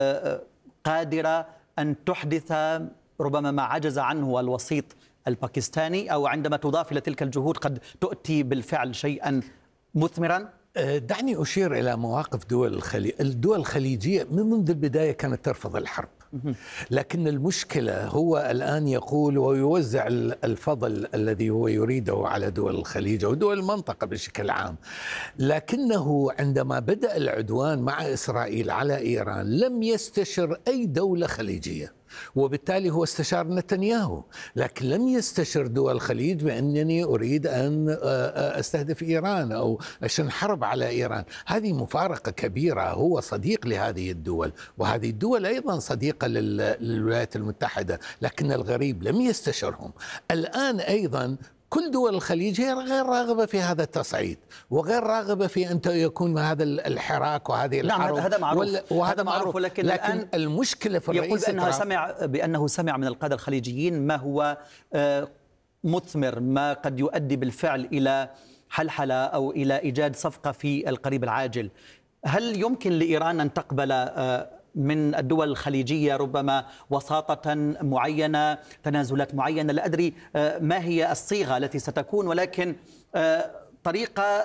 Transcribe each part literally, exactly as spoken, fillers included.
قادرة أن تحدث ربما ما عجز عنه الوسيط الباكستاني، أو عندما تضاف إلى تلك الجهود قد تؤتي بالفعل شيئا مثمرا؟ دعني أشير إلى مواقف دول الخليج. الدول الخليجية من منذ البداية كانت ترفض الحرب، لكن المشكلة هو الآن يقول ويوزع الفضل الذي هو يريده على دول الخليج ودول المنطقة بشكل عام. لكنه عندما بدأ العدوان مع إسرائيل على إيران لم يستشر أي دولة خليجية، وبالتالي هو استشار نتنياهو، لكن لم يستشر دول الخليج بأنني أريد أن أستهدف إيران أو أشن حرب على إيران. هذه مفارقة كبيرة. هو صديق لهذه الدول، وهذه الدول أيضا صديقة للولايات المتحدة، لكن الغريب لم يستشرهم. الآن أيضا كل دول الخليج هي غير راغبة في هذا التصعيد، وغير راغبة في أن يكون هذا الحراك وهذه الحرب. نعم، هذا معروف، وهذا معروف. ولكن لكن الآن المشكلة في الرئيس يقول بأنه سمع بأنه سمع من القادة الخليجيين ما هو مثمر، ما قد يؤدي بالفعل إلى حلحلة أو إلى إيجاد صفقة في القريب العاجل. هل يمكن لإيران أن تقبل من الدول الخليجية ربما وساطة معينة، تنازلات معينة؟ لا أدري ما هي الصيغة التي ستكون، ولكن طريقة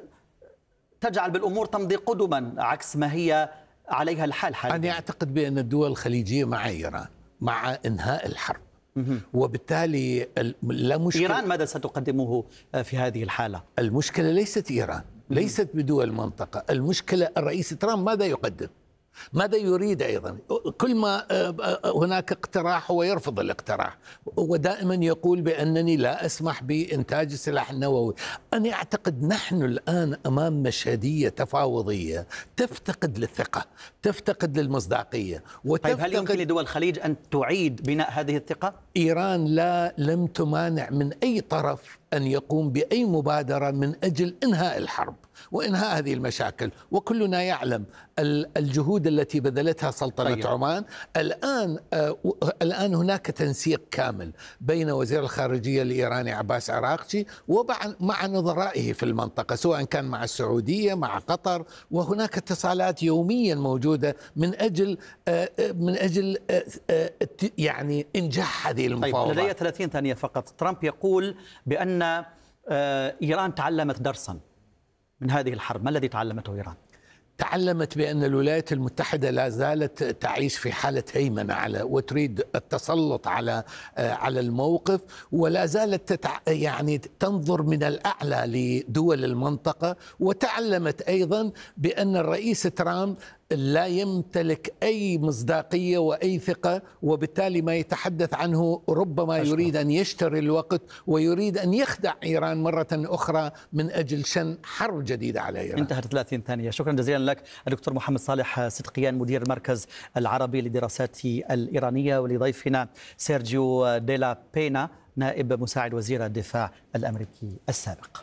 تجعل بالأمور تمضي قدما عكس ما هي عليها الحال حاليا. أنا أعتقد بأن الدول الخليجية مع إيران مع إنهاء الحرب، وبالتالي لا مشكلة. إيران ماذا ستقدمه في هذه الحالة؟ المشكلة ليست إيران، ليست بدول المنطقة. المشكلة الرئيس ترامب ماذا يقدم، ماذا يريد. أيضا كل ما هناك اقتراح هو يرفض الاقتراح، ودائما يقول بأنني لا أسمح بإنتاج السلاح النووي. أنا أعتقد نحن الآن أمام مشهدية تفاوضية تفتقد للثقة، تفتقد للمصداقية. طيب هل يمكن لدول الخليج أن تعيد بناء هذه الثقة؟ إيران لا لم تمانع من أي طرف أن يقوم بأي مبادرة من أجل إنهاء الحرب وإنهاء هذه المشاكل، وكلنا يعلم الجهود التي بذلتها سلطنة طيب. عمان. الآن آه الآن هناك تنسيق كامل بين وزير الخارجية الإيراني عباس عراقجي ومع نظرائه في المنطقة، سواء كان مع السعودية مع قطر، وهناك اتصالات يوميا موجودة من أجل آه من أجل آه آه يعني إنجاح هذه المفاوضات. طيب لدي ثلاثين ثانية فقط. ترامب يقول بأن آه إيران تعلمت درسا من هذه الحرب. ما الذي تعلمته إيران؟ تعلمت بأن الولايات المتحدة لا زالت تعيش في حالة هيمنة على وتريد التسلط على على الموقف، ولا زالت تتع يعني تنظر من الأعلى لدول المنطقة. وتعلمت أيضا بأن الرئيس ترامب لا يمتلك أي مصداقية وأي ثقة، وبالتالي ما يتحدث عنه ربما يريد أن يشتري الوقت ويريد أن يخدع إيران مرة أخرى من أجل شن حرب جديدة على إيران. انتهت ثلاثين ثانية. شكرا جزيلا لك الدكتور محمد صالح صدقيان، مدير المركز العربي للدراسات الإيرانية، ولضيفنا سيرجيو ديلا بينا نائب مساعد وزير الدفاع الأمريكي السابق.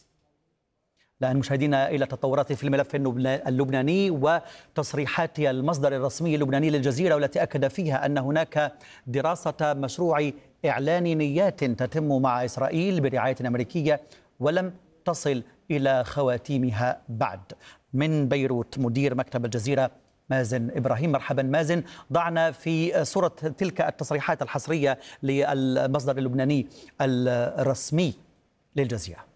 الآن مشاهدينا إلى تطورات في الملف اللبناني وتصريحات المصدر الرسمي اللبناني للجزيرة، والتي أكد فيها أن هناك دراسة مشروع إعلان نيات تتم مع إسرائيل برعاية أمريكية ولم تصل إلى خواتيمها بعد. من بيروت مدير مكتب الجزيرة مازن إبراهيم. مرحبا مازن، ضعنا في صورة تلك التصريحات الحصرية للمصدر اللبناني الرسمي للجزيرة.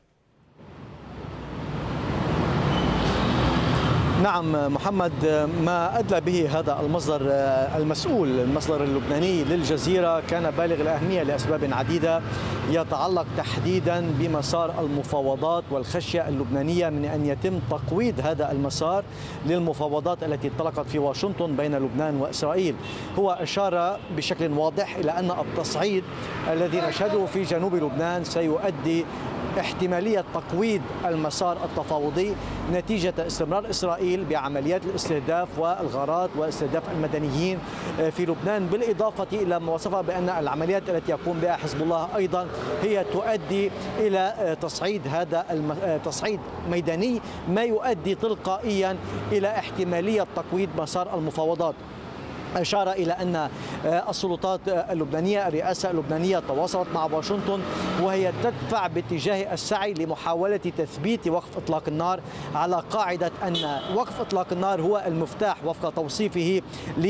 نعم محمد، ما أدلى به هذا المصدر المسؤول المصدر اللبناني للجزيرة كان بالغ الأهمية لأسباب عديدة، يتعلق تحديدا بمسار المفاوضات والخشية اللبنانية من أن يتم تقويض هذا المسار للمفاوضات التي انطلقت في واشنطن بين لبنان وإسرائيل. هو أشار بشكل واضح إلى أن التصعيد الذي نشهده في جنوب لبنان سيؤدي احتمالية تقويض المسار التفاوضي نتيجة استمرار إسرائيل بعمليات الاستهداف والغارات واستهداف المدنيين في لبنان، بالإضافة إلى ما وصفها بأن العمليات التي يقوم بها حزب الله أيضا هي تؤدي إلى تصعيد هذا الم... تصعيد ميداني، ما يؤدي تلقائيا إلى احتمالية تقويض مسار المفاوضات. أشار إلى أن السلطات اللبنانية الرئاسة اللبنانية تواصلت مع واشنطن وهي تدفع باتجاه السعي لمحاولة تثبيت وقف إطلاق النار، على قاعدة أن وقف إطلاق النار هو المفتاح وفق توصيفه